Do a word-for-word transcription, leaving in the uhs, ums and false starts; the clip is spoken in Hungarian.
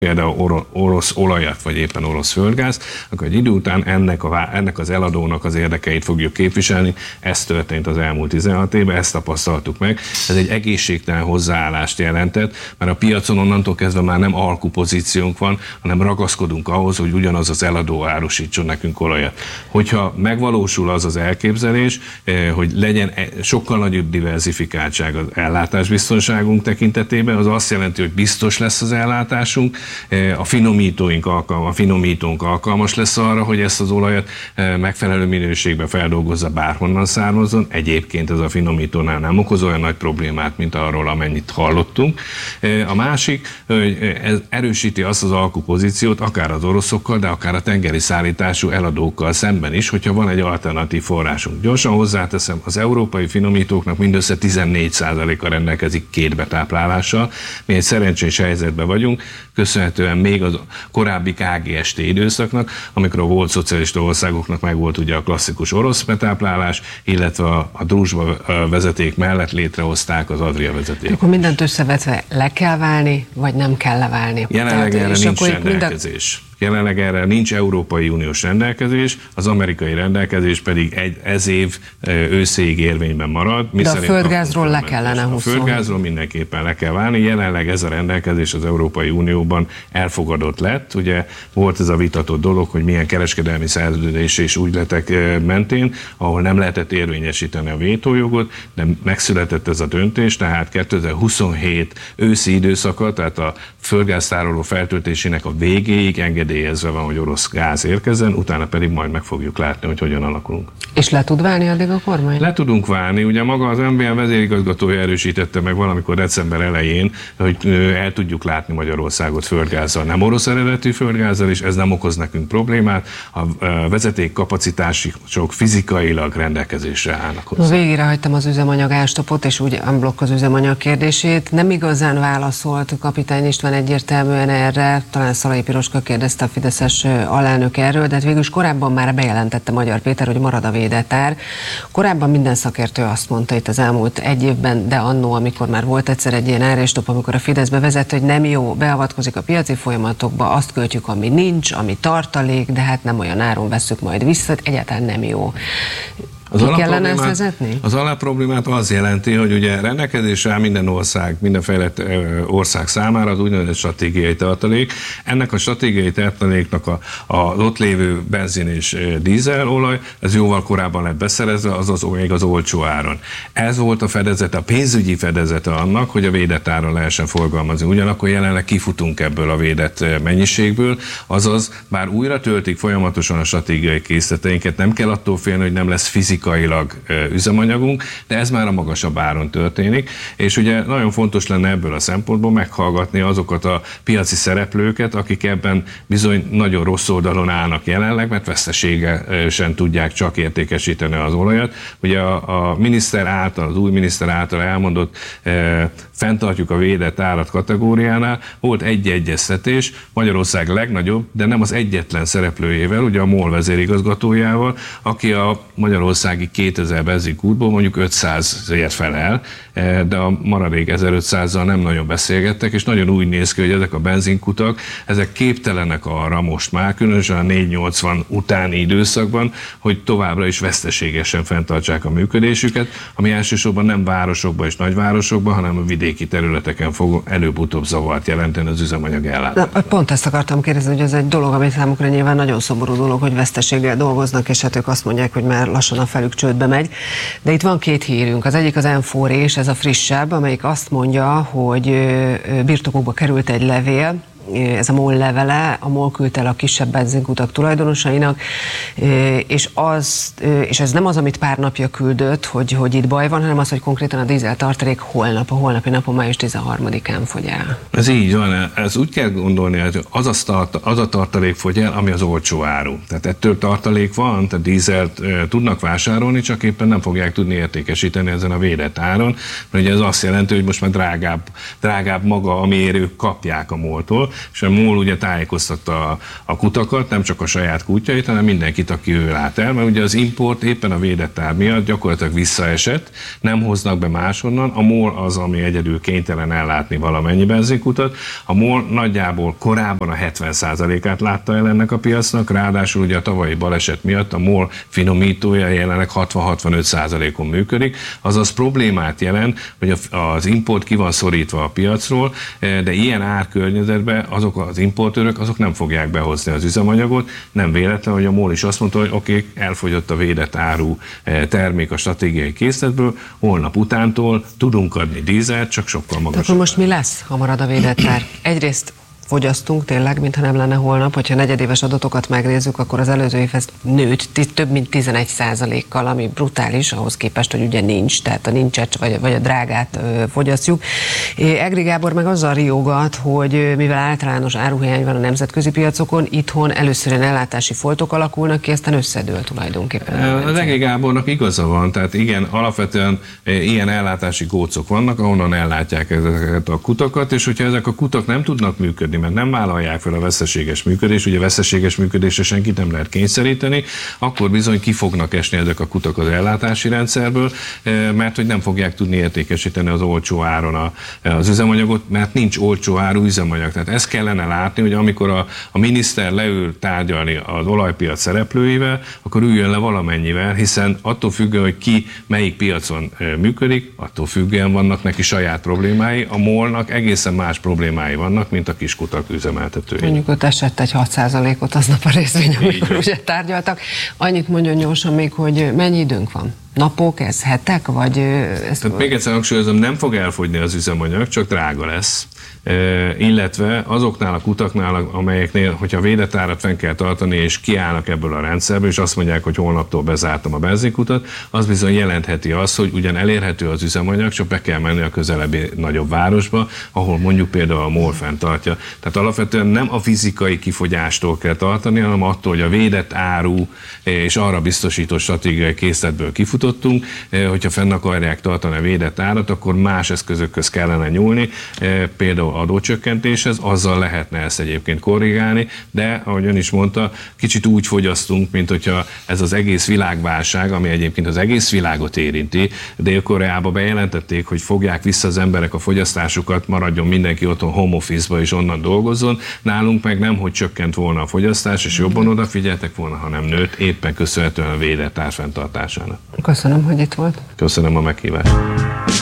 például orosz olajat, vagy éppen orosz földgázt, akkor egy idő után ennek, a, ennek az eladónak az érdekeit fogjuk képviselni. Ez történt az elmúlt tizenhat évben, ezt tapasztaltuk meg. Ez egy egészségtelen hozzáállást jelentett, mert a piacon onnantól kezdve már nem alkupozíciónk van, hanem ragaszkodunk ahhoz, hogy ugyanaz az eladó árusítson nekünk olajat. Hogyha megvalósul az az elképzelés, hogy legyen sokkal nagyobb diverzifikáltság az ellátásbiztonságunk tekintetében, az azt jelenti, hogy biztos lesz az ellátásunk, a finomítóink alkalma, a finomítónk alkalmas lesz arra, hogy ezt az olajat megfelelő minőségben feldolgozza, bárhonnan származzon. Egyébként ez a finomítónál nem okoz olyan nagy problémát, mint arról, amennyit hallottunk. A másik, hogy ez erősíti azt az alkupozíciót, akár az oroszokkal, de akár a tengeri szállítású eladókkal szemben is, hogyha van egy alternatív forrásunk. Gyorsan hozzáteszem, az európai finomítóknak mindössze tizennégy százaléka rendelkezik két betáplálással. Mi egy szerencsés helyzetben vagyunk, köszönhetően még az korábbi ká gé es té időszaknak, amikor a volt szocialista országoknak megvolt ugye a klasszikus orosz betáplálás, illetve a, a Druzsba vezeték mellett létrehozták az Adria vezeték. Akkor mindent összevetve le kell válni, vagy nem kell leválni? Jelenleg erre nincs rendelkezés. Minden... Jelenleg erre nincs Európai Uniós rendelkezés, az amerikai rendelkezés pedig egy, ez év őszéig érvényben marad. De a földgázról le kellene húzni. A földgázról mindenképpen le kell válni. Jelenleg ez a rendelkezés az Európai Unióban elfogadott lett. Ugye volt ez a vitatott dolog, hogy milyen kereskedelmi szerződés és ügyletek mentén, ahol nem lehetett érvényesíteni a vétójogot, de megszületett ez a döntés, tehát kétezer-huszonhét őszi időszaka, tehát a földgáztároló feltöltésének a végéig engedélyezve van, hogy orosz gáz érkezzen, utána pedig majd meg fogjuk látni, hogy hogyan alakulunk. És le tud válni addig a kormány? Le tudunk válni. Ugye maga az em vé en vezérigazgatója erősítette meg valamikor december elején, hogy el tudjuk látni Magyarországot földgázzal, nem orosz eredetű földgázzal, és ez nem okoz nekünk problémát. A vezeték kapacitások fizikailag rendelkezésre állnak hozzá. Végére hagytam az üzemanyag ástopot, és úgy unblock az üzemanyag kérdését. Nem igazán válaszolt Kapitány István egyértelműen erre, talán Szalai Piroska kérdezte a fideszes alelnök erről, de hát végül is korábban már bejelentette Magyar Péter, hogy marad a védett ár. Korábban minden szakértő azt mondta itt az elmúlt egy évben, de annó, amikor már volt egyszer egy ilyen árstop, amikor a Fidesz bevezette, hogy nem jó, beavatkozik a piaci folyamatokba, azt költjük, ami nincs, ami tartalék, de hát nem olyan áron vesszük majd vissza, egyáltalán nem jó. Az Az alapproblémát az jelenti, hogy ugye rendelkezésre áll minden ország, minden fejlett ország számára az úgynevezett stratégiai tartalék. Ennek a stratégiai tartaléknak a, az ott lévő benzin és dízelolaj, ez jóval korábban lett beszerezve, azaz még az olcsó áron. Ez volt a fedezete, a pénzügyi fedezete annak, hogy a védett áron lehessen forgalmazni. Ugyanakkor jelenleg kifutunk ebből a védett mennyiségből, azaz bár újra töltik folyamatosan a stratégiai készleteinket, nem kell attól félni, hogy nem lesz fizikai fizikailag üzemanyagunk, de ez már a magasabb áron történik, és ugye nagyon fontos lenne ebből a szempontból meghallgatni azokat a piaci szereplőket, akik ebben bizony nagyon rossz oldalon állnak jelenleg, mert veszteségesen tudják csak értékesíteni az olajat. Ugye a, a miniszter által, az új miniszter által elmondott e, fenntartjuk a védett árat kategóriánál, volt egy egyeztetés Magyarország legnagyobb, de nem az egyetlen szereplőjével, ugye a MOL vezérigazgatójával, aki a Magyarország kétezer benzinkútból mondjuk ötszázért felel, de a maradék ezerötszázzal nem nagyon beszélgettek, és nagyon úgy néz ki, hogy ezek a benzinkutak, ezek képtelenek arra most már, különösen a négyszáznyolcvan utáni időszakban, hogy továbbra is veszteségesen fenntartsák a működésüket, ami elsősorban nem városokban és nagyvárosokban, hanem a vidéki területeken fog előbb-utóbb zavart jelenteni az üzemanyag ellátásban. Pont ezt akartam kérdezni, hogy ez egy dolog, ami számukra nyilván nagyon szomorú dolog, hogy veszteséggel dolgoznak, és hát ők azt mondják, hogy már lassan a felük csődbe megy. De itt van két hírünk. Az egyik az Enforés, ez a frissebb, amelyik azt mondja, hogy birtokokba került egy levél, ez a MOL levele, a MOL küldte el a kisebb benzinkutak tulajdonosainak, és, az, és ez nem az, amit pár napja küldött, hogy, hogy itt baj van, hanem az, hogy konkrétan a dízel tartalék holnap, a holnapi napon május tizenharmadikán fogy el. Ez így van, ez úgy kell gondolni, hogy az a, start, az a tartalék fogy el, ami az olcsó áru. Tehát ettől tartalék van, tehát dízelt e, tudnak vásárolni, csak éppen nem fogják tudni értékesíteni ezen a védett áron, mert ugye ez azt jelenti, hogy most már drágább, drágább maga, amiért ők kapják a MOL-tól. és a MOL ugye tájékoztatta a, a kutakat, nem csak a saját kútjait, hanem mindenkit, aki ő lát el, mert ugye az import éppen a védett ár miatt gyakorlatilag visszaesett, nem hoznak be máshonnan, a MOL az, ami egyedül kénytelen ellátni valamennyi benzinkutat, a MOL nagyjából korábban a hetven százalékát látta el ennek a piacnak, ráadásul ugye a tavalyi baleset miatt a MOL finomítója jelenleg hatvan-hatvanöt százalékon működik, azaz problémát jelent, hogy az import ki van szorítva a piacról, de ilyen árkörnyezetben azok az importőrök, azok nem fogják behozni az üzemanyagot, nem véletlen, hogy a MOL is azt mondta, hogy oké, okay, elfogyott a védett áru termék a stratégiai készletből, holnap utántól tudunk adni dízelt, csak sokkal magasabb. Akkor most mi lesz, ha marad a védett ár? Egyrészt fogyasztunk tényleg, mintha nem lenne holnap, hogyha negyedéves adatokat megnézzük, akkor az előző évhez nőtt több mint tizenegy százalékkal, ami brutális, ahhoz képest, hogy ugye nincs, tehát a nincset vagy, vagy a drágát ö, fogyasztjuk. Egri Gábor meg azzal riogat, hogy mivel általános áruhiány van a nemzetközi piacokon, itthon először ilyen ellátási foltok alakulnak ki, aztán összedől tulajdonképpen. Az Egri Gábornak igaza van, tehát igen, alapvetően ilyen ellátási gócok vannak, ahonnan ellátják ezeket a kutakat, és hogyha ezek a kutak nem tudnak működni, mert nem vállalják fel a veszteséges működést, ugye veszteséges működésre senkit nem lehet kényszeríteni, akkor bizony ki fognak esni ezek a kutak az ellátási rendszerből, mert hogy nem fogják tudni értékesíteni az olcsó áron az üzemanyagot, mert nincs olcsó áru üzemanyag. Tehát ezt kellene látni, hogy amikor a, a miniszter leül tárgyalni az olajpiac szereplőivel, akkor üljön le valamennyivel, hiszen attól függően, hogy ki melyik piacon működik, attól függően vannak neki saját problémái, a MOL-nak egészen más problémái vannak, mint a kis kutak üzemeltetői. Mondjuk ott esett egy hat százalékot aznap a részvény, amikor ugye tárgyaltak. Annyit mondjon gyorsan még, hogy mennyi időnk van? Napok, ez hetek, vagy... Ezt... Tehát még egyszer hangsúlyozom, nem fog elfogyni az üzemanyag, csak drága lesz. E, illetve azoknál a kutaknál, amelyeknél, hogyha védett árat fenn kell tartani, és kiállnak ebből a rendszerből, és azt mondják, hogy holnaptól bezártam a benzinkutat, az bizony jelentheti azt, hogy ugyan elérhető az üzemanyag, csak be kell menni a közelebbi nagyobb városba, ahol mondjuk például a MOL fenntartja. Tehát alapvetően nem a fizikai kifogyástól kell tartani, hanem attól, hogy a védett áru és arra biztosított stratégiai készletből kifutottunk, hogyha fenn akarják tartani a védett árat, akkor más eszközökhöz kellene nyúlni, például adócsökkentéshez, azzal lehetne ezt egyébként korrigálni, de ahogy ön is mondta, kicsit úgy fogyasztunk, mint hogyha ez az egész világválság, ami egyébként az egész világot érinti. Dél-Koreába bejelentették, hogy fogják vissza az emberek a fogyasztásukat, maradjon mindenki otthon home office-ba és onnan dolgozzon. Nálunk meg nem, hogy csökkent volna a fogyasztás, és jobban odafigyeltek volna, hanem nőtt, éppen köszönhetően a védett ár fenntartásának. Köszönöm, hogy itt volt. Köszönöm a meghívást.